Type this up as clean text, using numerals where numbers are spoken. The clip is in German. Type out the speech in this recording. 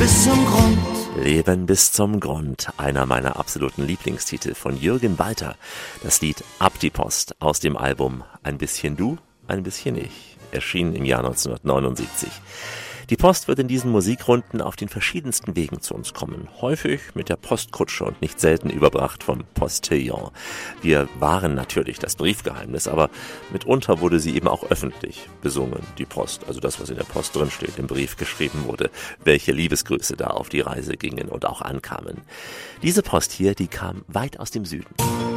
bis zum Grund. Leben bis zum Grund, einer meiner absoluten Lieblingstitel von Jürgen Walter. Das Lied Ab die Post aus dem Album Ein bisschen du, ein bisschen ich, erschienen im Jahr 1979. Die Post wird in diesen Musikrunden auf den verschiedensten Wegen zu uns kommen. Häufig mit der Postkutsche und nicht selten überbracht vom Postillon. Wir wahren natürlich das Briefgeheimnis, aber mitunter wurde sie eben auch öffentlich besungen, die Post. Also das, was in der Post drin steht, im Brief geschrieben wurde, welche Liebesgrüße da auf die Reise gingen und auch ankamen. Diese Post hier, die kam weit aus dem Süden.